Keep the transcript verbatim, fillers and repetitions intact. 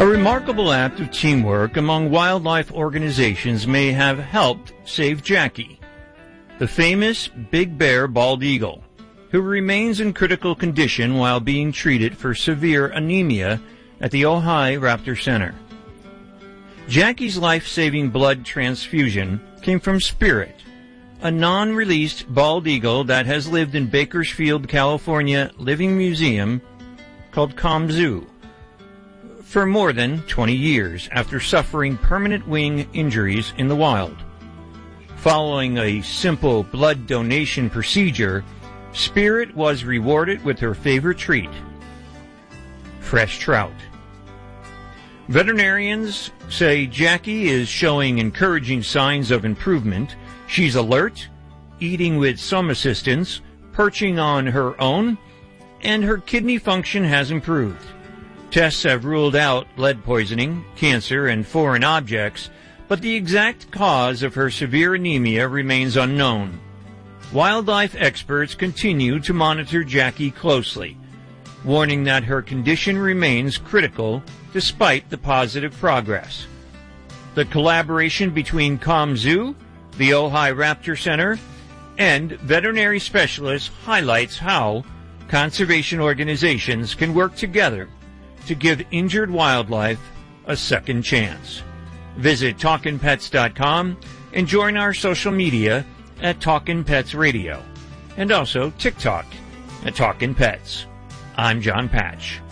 A remarkable act of teamwork among wildlife organizations may have helped save Jackie, the famous big bear bald eagle, who remains in critical condition while being treated for severe anemia at the Ojai Raptor Center. Jackie's life-saving blood transfusion came from Spirit, a non-released bald eagle that has lived in Bakersfield, California Living Museum called Kamzu for more than twenty years after suffering permanent wing injuries in the wild. Following a simple blood donation procedure, Spirit was rewarded with her favorite treat, fresh trout. Veterinarians say Jackie is showing encouraging signs of improvement. She's alert, eating with some assistance, perching on her own, and her kidney function has improved. Tests have ruled out lead poisoning, cancer, and foreign objects, but the exact cause of her severe anemia remains unknown. Wildlife experts continue to monitor Jackie closely, warning that her condition remains critical despite the positive progress. The collaboration between Kamzu, the Ojai Raptor Center, and veterinary specialists highlights how conservation organizations can work together to give injured wildlife a second chance. Visit talkin pets dot com and join our social media at Talkin' Pets Radio, and also TikTok at Talkin' Pets. I'm John Patch.